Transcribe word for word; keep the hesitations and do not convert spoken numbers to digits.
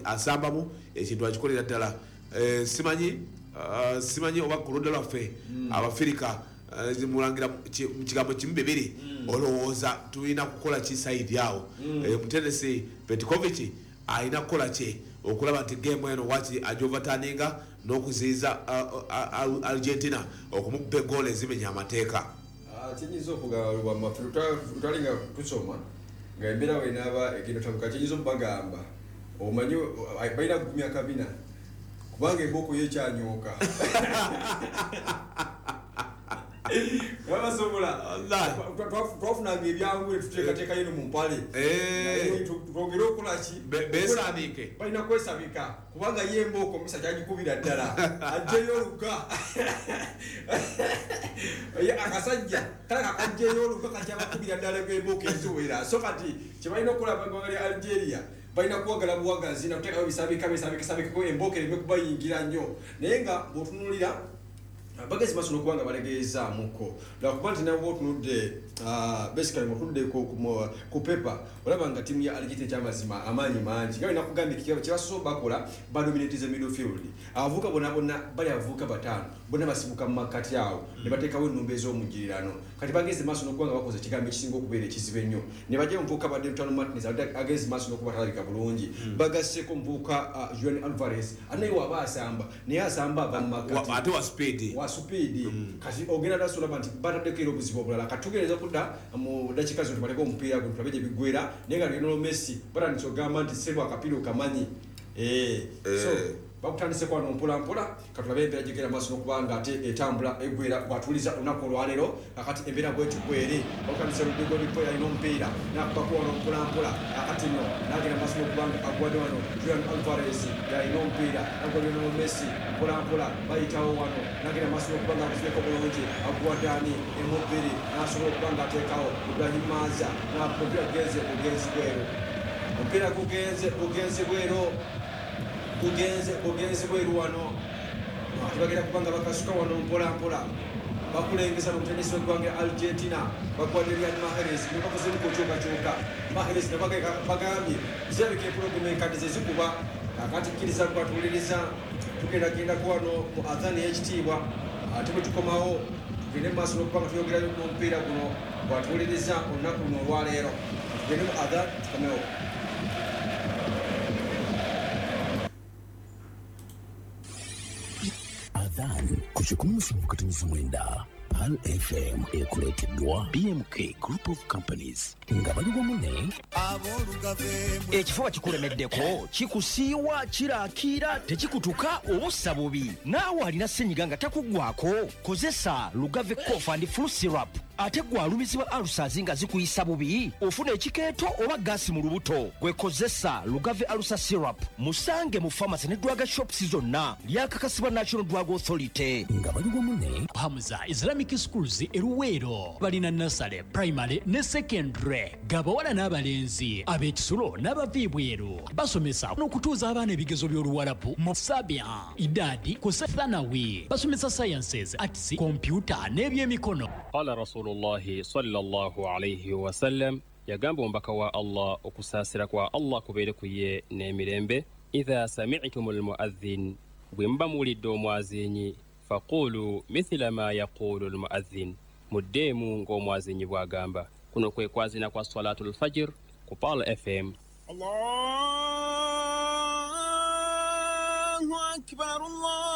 asambamu ekintu akikolera ddala eh, simanyi uh, simanyi oba kulonda lwaffe mm. abafirika uh, mulangira mu kigambo kimu bibiri mm. olowooza tulina kukola ki saidi awo mm. eh, mutendesi Petkovic alina kukola ki okulaba nti game eno waki ajovataninga n'okuziiza uh, uh, Argentina okumukuba egoolo ezimenya amateeka kinyiza okugaba mafuta utalinga kusoma nga embeera wenaaba egenda tabuka kinyiza okubagamba omanyi balina kugumya kabina kubanga emboko yekyanyooka abasobola twafunanga ebyangu tuteekateeka yino mu mpale twongere okolaki besaanike balina kwesabika kubanga ye emboko misa kyagikubira ddala ajjeyo oluga akasajja kale kakajjeyo oluga kakyabakubira ddala emboko eziwera so kati kyebalina okukola eggwanga lya Algeria balina kuwagala buwagazi nakuteekayo bisabika bisabikisabikako emboko ereme kubayingira nnyo naye nga bw'otunulira bagezi masono kubanga balegeeza muko lwakuba nti nabo otunudde basically mutudde ku pepa olaba nga timu ya Algeria kyamazima amaanyi mangi nga nakugambye kyebasoso bakola badominate the midfield abavuka bonna bonna bali abavuka bataano bonna basibuka mu makati awo ne bateekawo ennumba ez'omuggirirano kati bagezi masono kubanga bakoze ekigambo ekisinga okubeera ekizibu ennyo ne bajja omuvuka badde Lautaro Martinez agezi masono kuba talabika bulungi bagasseko omuvuka Julian Alvarez anaye waba asamba naye asamba ava mu makati ate wa speed wa speed kati ogenda dasolaba nti bataddeko era obuzibu obulala katugereza kudda mu dakika zo tubaleko omupiira guno tulabe gye biggwera naye nga Lionel Messi batandise ogamba nti sebo akapiira okamanyi eh so bakutandise kwano mpola mpola katulabe embeera gyegera maaso n'okubanga ate etambula eggwera bwatuliza olunaku olwaleero akati embeera bwetu gweri bakutandise ludigo lipo yalina omupiira nakubako wano mpola mpola akati no nagenda maaso n'okubanga agwadde wano Julian Alvarez yalina omupiira nagwadde Lionel Messi mpola mpola bayitawo wano nagenda maaso n'okubanga akuzibeko bulungi agwadde ani emubbiri nasobola okubanga ateekawo Ibrahim Maza namupiira gugenze bugenzi bweru omupiira gugenze bugenzi bweru kugenze kugenze bweru wano tubagera kubanga bakasuka wano mpola mpola bakulengeza mu tennis w'eggwanga Argentina bakwadde Riyad Mahrez nebakoze mukukyukakyuka Mahrez nebagambye zirabika empologoma enkadde ze zikuba akati kkiriza kwatuliriza tugendagenda ku wano mu adhani y'ekitiibwa ate bwe tukomawo tugende mu maaso n'okubanga tuyogerayo n'omupiira guno bwatuwuliriza olunaku luno olwaleero tugende mu adhan tukomewo Adhan kuchukua msimukatinifu mwenda Pal F M ekuleteddwa B M K Group of Companies nga bali wamunne ekifuba kikulemeddeko kikusiiwa kiraakira tekikutuka obussa bubi naawe alina ssenyiga nga takuggwako kozesa Lugave Cough and Flu Syrup ate gwe alumizibwa alusazi nga zikuyisa bubi ofuna ekikeeto oba gaasi mu lubuto gwekozesa Lugave Alusa Syrup musange mu pharmacy ne drug shops zonna lyakakasibwa National Drug Authority nga bali wamunne Hamza Islamic Schools eruweero balina nursery primary ne secondary gabawala n'abalenzi ab'ekisulo n'abaviibweru basomesa n'okutuuza abaana ebigezo by'oluwalabu mu sabia idadi kusa thanawi basomesa sciences arts computer n'ebyemikono qala rasulullahi sallallahu alayhi wa sallam yagamba ombaka wa Allah okusaasira kwa Allah kubeere kuye n'emirembe idha sami'tum almu'adhdhin bwemba muwulidde omwazinyi faqulu mithla ma yaqulu almu'adhdhin muddemu ng'omwazinyi bw'agamba kuno kwe kwazina kwa salatul fajr ku Pal F M. Allahu akbar Allah